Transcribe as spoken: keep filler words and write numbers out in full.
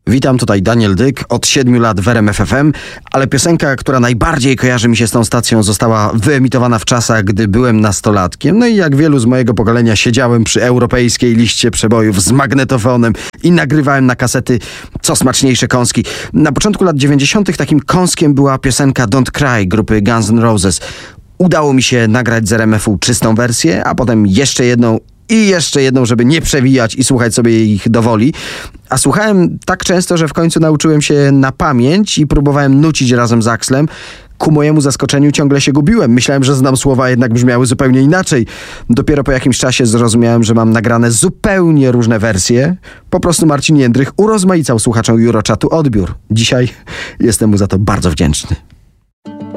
Witam, tutaj Daniel Dyk, od siedmiu lat w R M F F M, ale piosenka, która najbardziej kojarzy mi się z tą stacją, została wyemitowana w czasach, gdy byłem nastolatkiem. No i jak wielu z mojego pokolenia siedziałem przy europejskiej liście przebojów z magnetofonem i nagrywałem na kasety co smaczniejsze kąski. Na początku lat dziewięćdziesiątych takim kąskiem była piosenka Don't Cry grupy Guns N' Roses. Udało mi się nagrać z R M F-u czystą wersję, a potem jeszcze jedną i jeszcze jedną, żeby nie przewijać i słuchać sobie ich do woli. A słuchałem tak często, że w końcu nauczyłem się na pamięć i próbowałem nucić razem z Axlem. Ku mojemu zaskoczeniu ciągle się gubiłem. Myślałem, że znam słowa, a jednak brzmiały zupełnie inaczej. Dopiero po jakimś czasie zrozumiałem, że mam nagrane zupełnie różne wersje. Po prostu Marcin Jędrych urozmaicał słuchaczom Eurochatu odbiór. Dzisiaj jestem mu za to bardzo wdzięczny.